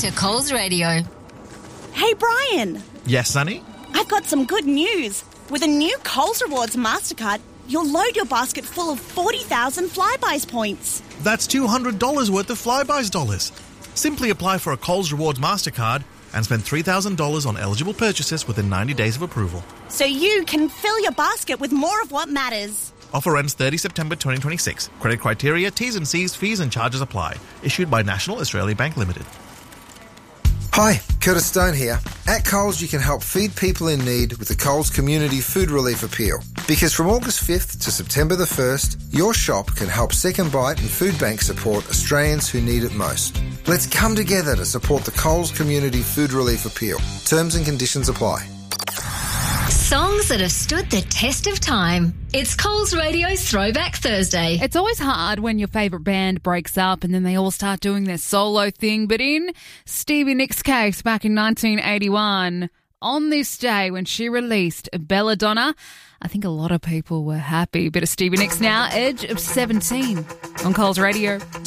to Coles Radio. Hey, Brian. Yes, Sonny? I've got some good news. With a new Coles Rewards MasterCard, you'll load your basket full of 40,000 Flybuys points. That's $200 worth of Flybuys dollars. Simply apply for a Coles Rewards MasterCard and spend $3,000 on eligible purchases within 90 days of approval. So you can fill your basket with more of what matters. Offer ends 30 September 2026. Credit criteria, T's and C's, fees and charges apply. Issued by National Australia Bank Limited. Hi, Curtis Stone here. At Coles, you can help feed people in need with the Coles Community Food Relief Appeal. Because from August 5th to September the 1st, your shop can help Second Bite and Food Bank support Australians who need it most. Let's come together to support the Coles Community Food Relief Appeal. Terms and conditions apply. Songs that have stood the test of time. It's Coles Radio's Throwback Thursday. It's always hard when your favourite band breaks up and then they all start doing their solo thing. But in Stevie Nicks' case back in 1981, on this day when she released Belladonna, I think a lot of people were happy. Bit of Stevie Nicks now, Edge of 17 on Coles Radio.